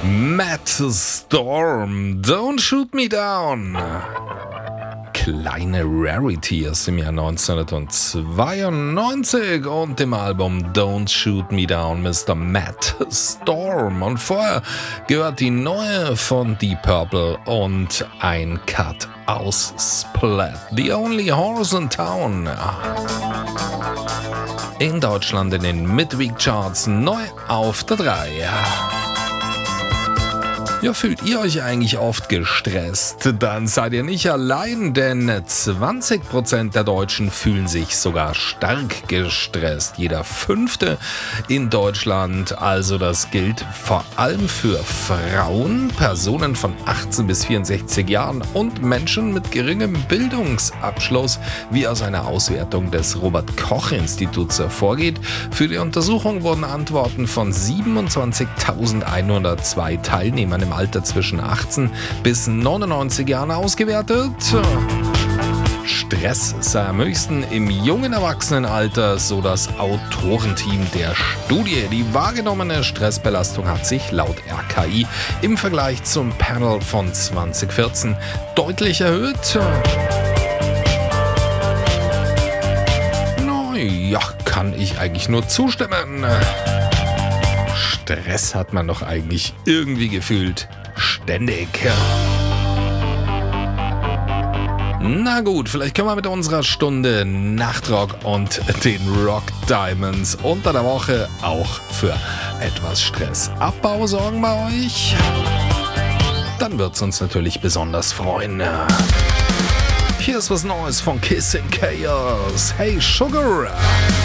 Matt Storm, Don't Shoot Me Down. Kleine Rarity aus dem Jahr 1992 und dem Album Don't Shoot Me Down, Mr. Matt Storm. Und vorher gehört die neue von Deep Purple und ein Cut aus Splat, The Only Horse in Town. In Deutschland in den Midweek Charts neu auf der 3. Ja, fühlt ihr euch eigentlich oft gestresst? Dann seid ihr nicht allein, denn 20% der Deutschen fühlen sich sogar stark gestresst. Jeder Fünfte in Deutschland. Also das gilt vor allem für Frauen, Personen von 18 bis 64 Jahren und Menschen mit geringem Bildungsabschluss, wie aus einer Auswertung des Robert-Koch-Instituts hervorgeht. Für die Untersuchung wurden Antworten von 27.102 Teilnehmern im Alter zwischen 18 bis 99 Jahren ausgewertet. Stress sei am höchsten im jungen Erwachsenenalter, so das Autorenteam der Studie. Die wahrgenommene Stressbelastung hat sich laut RKI im Vergleich zum Panel von 2014 deutlich erhöht. Ja, kann ich eigentlich nur zustimmen. Stress hat man doch eigentlich irgendwie gefühlt ständig. Na gut, vielleicht können wir mit unserer Stunde Nachtrock und den Rock Diamonds unter der Woche auch für etwas Stressabbau sorgen bei euch. Dann wird's uns natürlich besonders freuen. Hier ist was Neues von Kissing Chaos. Hey Sugar!